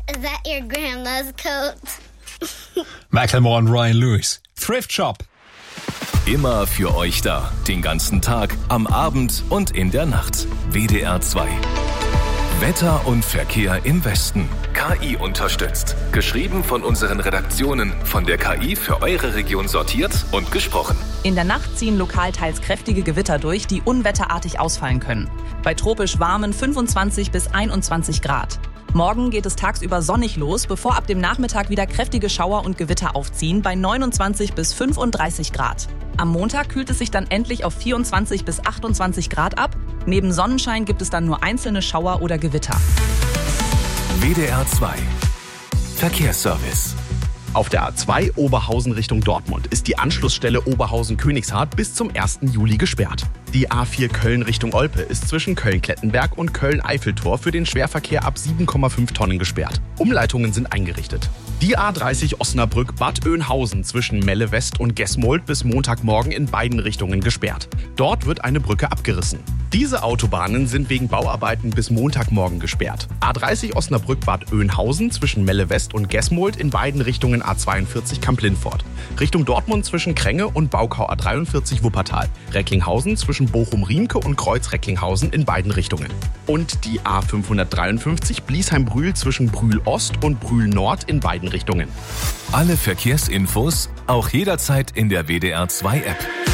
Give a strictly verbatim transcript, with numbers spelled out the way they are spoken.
Is that your grandma's coat? Macklemore und Ryan Lewis. Thrift Shop. Immer für euch da. Den ganzen Tag, am Abend und in der Nacht. W D R zwei. Wetter und Verkehr im Westen. K I unterstützt. Geschrieben von unseren Redaktionen. Von der K I für eure Region sortiert und gesprochen. In der Nacht ziehen lokal teils kräftige Gewitter durch, die unwetterartig ausfallen können. Bei tropisch warmen fünfundzwanzig bis einundzwanzig Grad. Morgen geht es tagsüber sonnig los, bevor ab dem Nachmittag wieder kräftige Schauer und Gewitter aufziehen bei neunundzwanzig bis fünfunddreißig Grad. Am Montag kühlt es sich dann endlich auf vierundzwanzig bis achtundzwanzig Grad ab. Neben Sonnenschein gibt es dann nur einzelne Schauer oder Gewitter. W D R zwei. Verkehrsservice. Auf der A zwei Oberhausen Richtung Dortmund ist die Anschlussstelle Oberhausen-Königshardt bis zum ersten Juli gesperrt. Die A vier Köln Richtung Olpe ist zwischen Köln-Klettenberg und Köln-Eiffeltor für den Schwerverkehr ab sieben Komma fünf Tonnen gesperrt. Umleitungen sind eingerichtet. Die A dreißig Osnabrück-Bad Oeynhausen zwischen Melle West und Gesmold bis Montagmorgen in beiden Richtungen gesperrt. Dort wird eine Brücke abgerissen. Diese Autobahnen sind wegen Bauarbeiten bis Montagmorgen gesperrt. A dreißig Osnabrück-Bad Oeynhausen zwischen Melle West und Gesmold in beiden Richtungen A zweiundvierzig Kamp-Lindfort. Richtung Dortmund zwischen Kränge und Baukau A dreiundvierzig Wuppertal. Recklinghausen zwischen Bochum-Riemke und Kreuz-Recklinghausen in beiden Richtungen. Und die A fünfhundertdreiundfünfzig Bliesheim-Brühl zwischen Brühl-Ost und Brühl-Nord in beiden Richtungen. Alle Verkehrsinfos auch jederzeit in der W D R zwei App.